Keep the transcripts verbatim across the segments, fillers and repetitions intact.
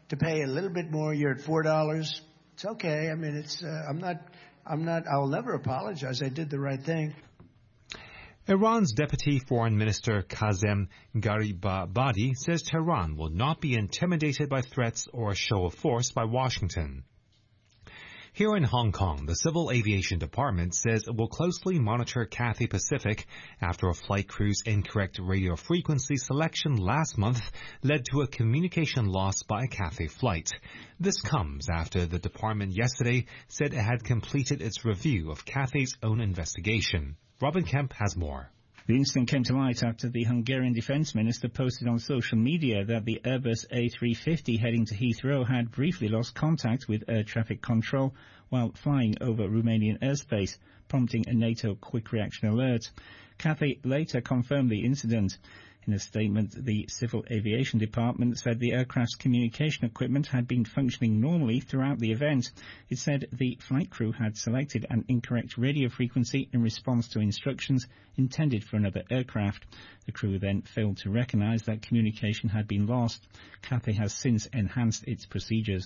to pay a little bit more. You're at four dollars. It's okay. I mean, it's. Uh, I'm not. I'm not. I'll never apologize. I did the right thing. Iran's Deputy Foreign Minister Kazem Garibabadi says Tehran will not be intimidated by threats or a show of force by Washington. Here in Hong Kong, the Civil Aviation Department says it will closely monitor Cathay Pacific after a flight crew's incorrect radio frequency selection last month led to a communication loss by a Cathay flight. This comes after the department yesterday said it had completed its review of Cathay's own investigation. Robin Kemp has more. The incident came to light after the Hungarian Defence Minister posted on social media that the Airbus A three fifty heading to Heathrow had briefly lost contact with air traffic control while flying over Romanian airspace, prompting a NATO quick reaction alert. Cathay later confirmed the incident. In a statement, the Civil Aviation Department said the aircraft's communication equipment had been functioning normally throughout the event. It said the flight crew had selected an incorrect radio frequency in response to instructions intended for another aircraft. The crew then failed to recognise that communication had been lost. Cathay has since enhanced its procedures.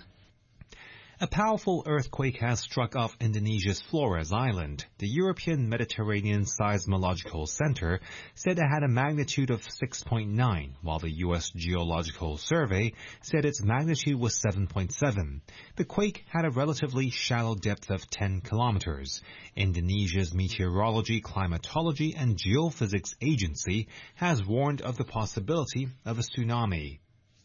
A powerful earthquake has struck off Indonesia's Flores Island. The European Mediterranean Seismological Center said it had a magnitude of six point nine, while the U S Geological Survey said its magnitude was seven point seven. The quake had a relatively shallow depth of ten kilometers. Indonesia's Meteorology, Climatology and Geophysics Agency has warned of the possibility of a tsunami.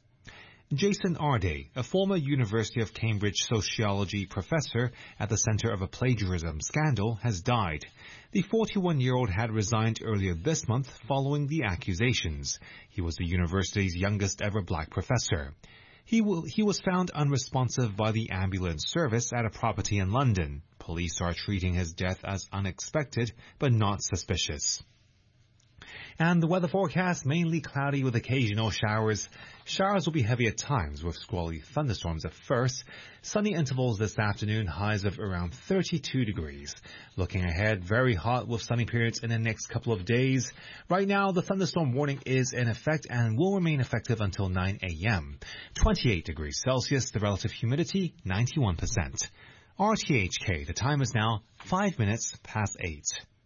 Jason Arday, a former University of Cambridge sociology professor at the center of a plagiarism scandal, has died. The forty-one-year-old had resigned earlier this month following the accusations. He was the university's youngest ever black professor. He, will, he was found unresponsive by the ambulance service at a property in London. Police are treating his death as unexpected but not suspicious. And the weather forecast, mainly cloudy with occasional showers. Showers will be heavy at times with squally thunderstorms at first. Sunny intervals this afternoon, highs of around thirty-two degrees. Looking ahead, very hot with sunny periods in the next couple of days. Right now, the thunderstorm warning is in effect and will remain effective until nine a.m. twenty-eight degrees Celsius, the relative humidity ninety-one percent. R T H K, the time is now five minutes past eight.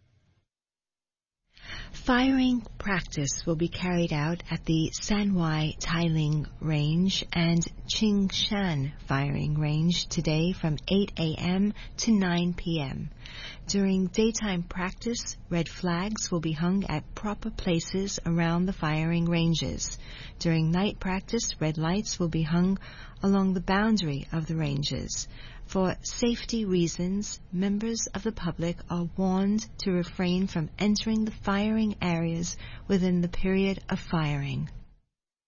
Firing practice will be carried out at the Sanwai Tailing Range and Qingshan Firing Range today from eight a.m. to nine p.m. During daytime practice, red flags will be hung at proper places around the firing ranges. During night practice, red lights will be hung along the boundary of the ranges. For safety reasons, members of the public are warned to refrain from entering the firing areas within the period of firing.